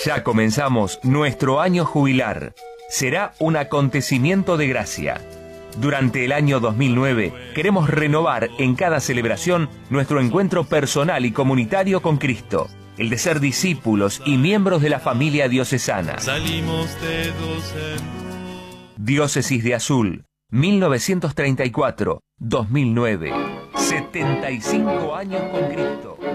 Ya comenzamos nuestro año jubilar. Será un acontecimiento de gracia. Durante el año 2009 queremos renovar en cada celebración nuestro encuentro personal y comunitario con Cristo, el de ser discípulos y miembros de la familia diocesana. Salimos de dos en dos. Diócesis de Azul, 1934-2009. 75 años con Cristo.